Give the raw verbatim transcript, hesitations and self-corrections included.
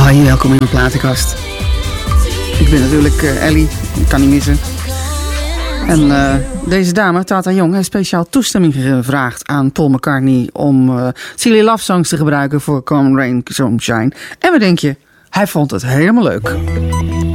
Hoi, welkom in de platenkast. Ik ben natuurlijk uh, Ellie, ik kan niet missen. En uh, deze dame, Tata Young, heeft speciaal toestemming gevraagd aan Paul McCartney om uh, Silly Love Songs te gebruiken voor Come Rain, Come Shine. En wat denk je? Hij vond het helemaal leuk.